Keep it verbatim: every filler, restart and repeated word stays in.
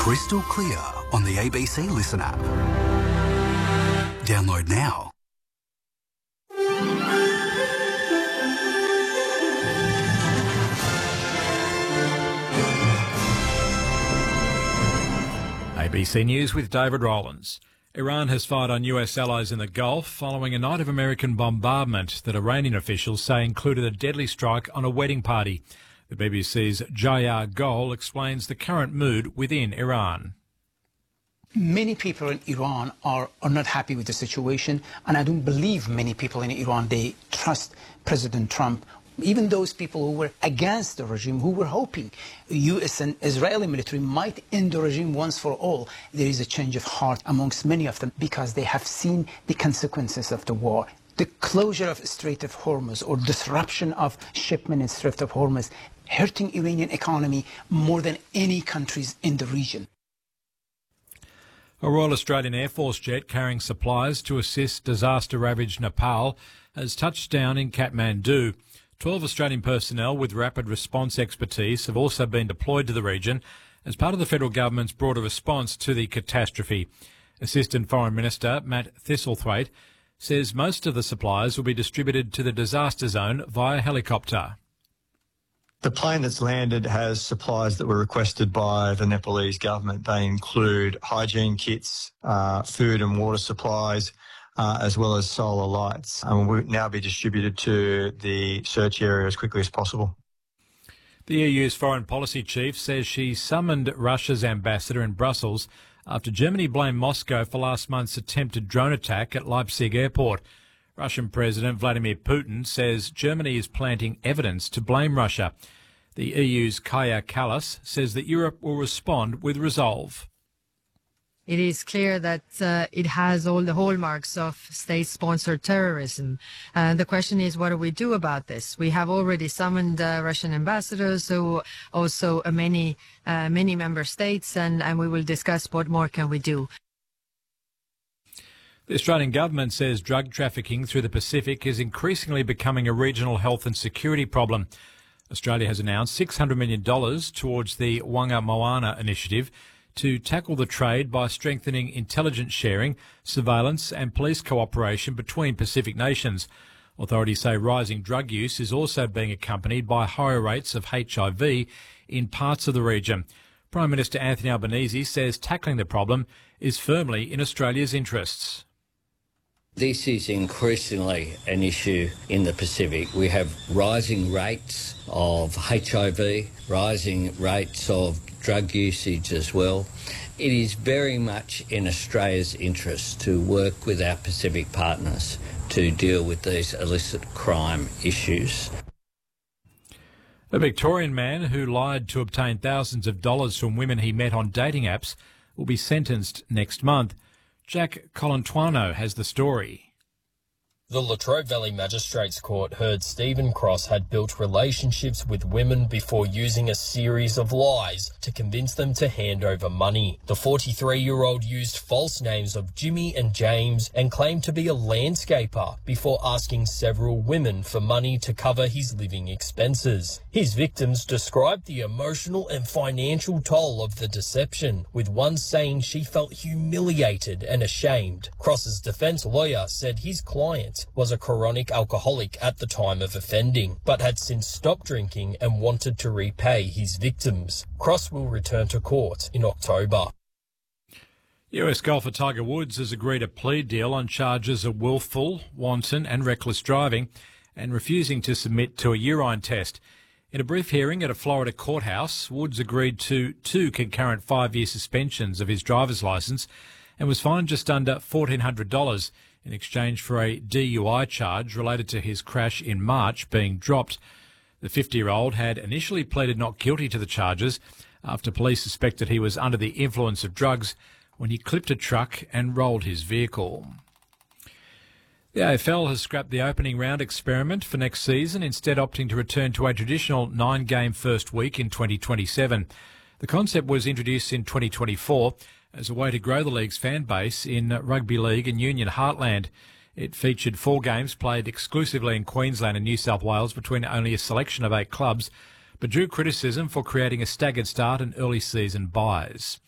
Crystal clear on the A B C Listen app. Download now. A B C News with David Rowlands. Iran has fired on U S allies in the Gulf following a night of American bombardment that Iranian officials say included a deadly strike on a wedding party. The B B C's Jayar Gol explains the current mood within Iran. Many people in Iran are, are not happy with the situation, and I don't believe many people in Iran, they trust President Trump. Even those people who were against the regime, who were hoping U S and Israeli military might end the regime once for all, there is a change of heart amongst many of them because they have seen the consequences of the war. The closure of Strait of Hormuz or disruption of shipment in Strait of Hormuz hurting Iranian economy more than any countries in the region. A Royal Australian Air Force jet carrying supplies to assist disaster-ravaged Nepal has touched down in Kathmandu. Twelve Australian personnel with rapid response expertise have also been deployed to the region as part of the federal government's broader response to the catastrophe. Assistant Foreign Minister Matt Thistlethwaite says most of the supplies will be distributed to the disaster zone via helicopter. The plane that's landed has supplies that were requested by the Nepalese government. They include hygiene kits, uh, food and water supplies, Uh, as well as solar lights, and will now be distributed to the search area as quickly as possible. The E U's foreign policy chief says she summoned Russia's ambassador in Brussels after Germany blamed Moscow for last month's attempted drone attack at Leipzig airport. Russian President Vladimir Putin says Germany is planting evidence to blame Russia. The E U's Kaja Kallas says that Europe will respond with resolve. It is clear that uh, it has all the hallmarks of state-sponsored terrorism. Uh, the question is, what do we do about this? We have already summoned uh, Russian ambassadors, so also uh, many, uh, many member states, and, and we will discuss what more can we do. The Australian government says drug trafficking through the Pacific is increasingly becoming a regional health and security problem. Australia has announced six hundred million dollars towards the Wanga Moana initiative to tackle the trade by strengthening intelligence sharing, surveillance and police cooperation between Pacific nations. Authorities say rising drug use is also being accompanied by higher rates of H I V in parts of the region. Prime Minister Anthony Albanese says tackling the problem is firmly in Australia's interests. This is increasingly an issue in the Pacific. We have rising rates of H I V, rising rates of drug usage as well. It is very much in Australia's interest to work with our Pacific partners to deal with these illicit crime issues. A Victorian man who lied to obtain thousands of dollars from women he met on dating apps will be sentenced next month. Jack Colantuano has the story. The Latrobe Valley Magistrates Court heard Stephen Cross had built relationships with women before using a series of lies to convince them to hand over money. The forty-three-year-old used false names of Jimmy and James and claimed to be a landscaper before asking several women for money to cover his living expenses. His victims described the emotional and financial toll of the deception, with one saying she felt humiliated and ashamed. Cross's defence lawyer said his client was a chronic alcoholic at the time of offending, but had since stopped drinking and wanted to repay his victims. Cross will return to court in October. U S golfer Tiger Woods has agreed a plea deal on charges of willful, wanton and reckless driving and refusing to submit to a urine test. In a brief hearing at a Florida courthouse, Woods agreed to two concurrent five-year suspensions of his driver's licence and was fined just under fourteen hundred dollars in exchange for a D U I charge related to his crash in March being dropped. The fifty-year-old had initially pleaded not guilty to the charges after police suspected he was under the influence of drugs when he clipped a truck and rolled his vehicle. The A F L has scrapped the opening round experiment for next season, instead opting to return to a traditional nine-game first week in twenty twenty-seven. The concept was introduced in twenty twenty-four as a way to grow the league's fan base in rugby league and union heartland. It featured four games played exclusively in Queensland and New South Wales between only a selection of eight clubs, but drew criticism for creating a staggered start and early season buys.